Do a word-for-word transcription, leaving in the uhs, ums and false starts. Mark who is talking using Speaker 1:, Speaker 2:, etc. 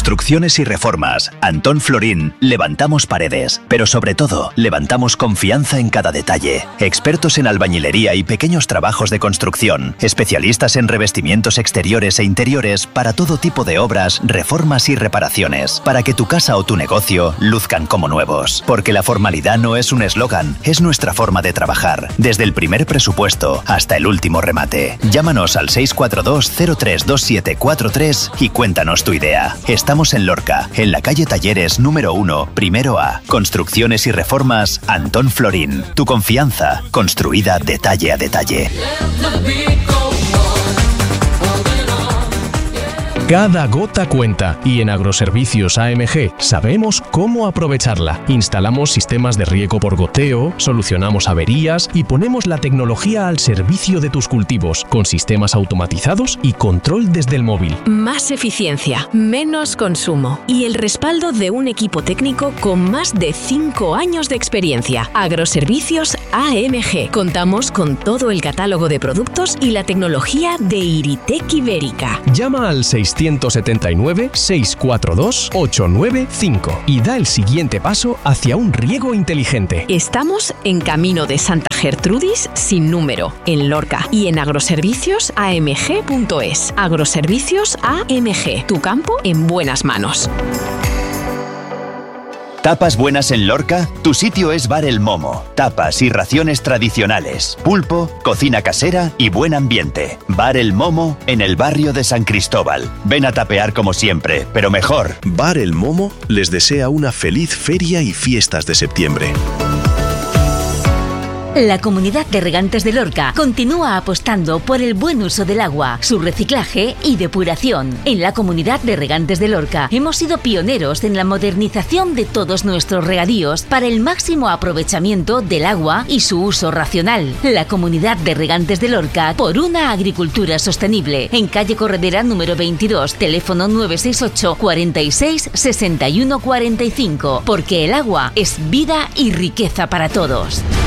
Speaker 1: Construcciones y Reformas, Antón Florín, levantamos paredes, pero sobre todo, levantamos confianza en cada detalle. Expertos en albañilería y pequeños trabajos de construcción, especialistas en revestimientos exteriores e interiores para todo tipo de obras, reformas y reparaciones, para que tu casa o tu negocio luzcan como nuevos. Porque la formalidad no es un eslogan, es nuestra forma de trabajar, desde el primer presupuesto hasta el último remate. Llámanos al seis cuatro dos, cero tres dos siete cuatro tres y cuéntanos tu idea. Estamos en Lorca, en la calle Talleres número uno, primero A. Construcciones y Reformas, Antón Florín. Tu confianza, construida detalle a detalle.
Speaker 2: Cada gota cuenta y en Agroservicios A M G sabemos cómo aprovecharla. Instalamos sistemas de riego por goteo, solucionamos averías y ponemos la tecnología al servicio de tus cultivos con sistemas automatizados y control desde el móvil.
Speaker 3: Más eficiencia, menos consumo y el respaldo de un equipo técnico con más de cinco años de experiencia. Agroservicios A M G. Contamos con todo el catálogo de productos y la tecnología de Iritec Ibérica.
Speaker 2: Llama al seiscientos setenta y nueve, seiscientos cuarenta y dos, ochocientos noventa y cinco y da el siguiente paso hacia un riego inteligente.
Speaker 3: Estamos en Camino de Santa Gertrudis sin número, en Lorca y en agroservicios a m g punto es. Agroservicios A M G, tu campo en buenas manos.
Speaker 1: ¿Tapas buenas en Lorca? Tu sitio es Bar El Momo. Tapas y raciones tradicionales, pulpo, cocina casera y buen ambiente. Bar El Momo en el barrio de San Cristóbal. Ven a tapear como siempre, pero mejor.
Speaker 4: Bar El Momo les desea una feliz feria y fiestas de septiembre.
Speaker 5: La Comunidad de Regantes de Lorca continúa apostando por el buen uso del agua, su reciclaje y depuración. En la Comunidad de Regantes de Lorca hemos sido pioneros en la modernización de todos nuestros regadíos para el máximo aprovechamiento del agua y su uso racional. La Comunidad de Regantes de Lorca por una agricultura sostenible. En calle Corredera número veintidós, teléfono nueve seis ocho, cuarenta y seis, sesenta y uno cuarenta y cinco. Porque el agua es vida y riqueza para todos.